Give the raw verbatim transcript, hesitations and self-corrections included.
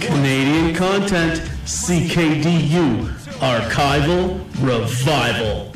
Canadian content, C K D U, Archival Revival.